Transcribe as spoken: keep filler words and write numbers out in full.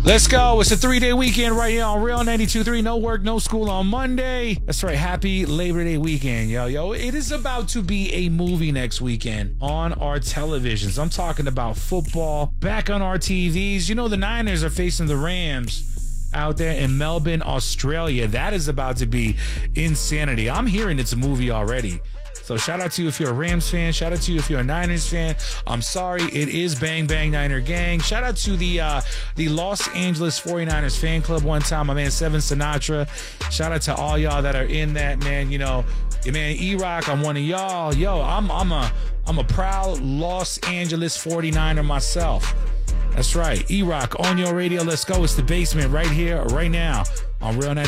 Let's go. It's a three-day weekend right here on Real ninety-two point three. No work, no school on Monday. That's right. Happy Labor Day weekend, yo. Yo, it is about to be a movie next weekend on our televisions. I'm talking about football back on our T Vs. You know, the Niners are facing the Rams out there in Melbourne, Australia. That is about to be insanity. I'm hearing it's a movie already. So shout out to you if you're a Rams fan. Shout out to you if you're a Niners fan. I'm sorry, it is Bang Bang Niner Gang. Shout out to the uh, the Los Angeles forty-niners fan club one time. My man Seven Sinatra. Shout out to all y'all that are in that, man. You know, your man E-Rock, I'm one of y'all. Yo, I'm I'm a I'm a proud Los Angeles forty-niner myself. That's right. E-Rock on your radio. Let's go. It's the basement right here, right now on Real ninety-two.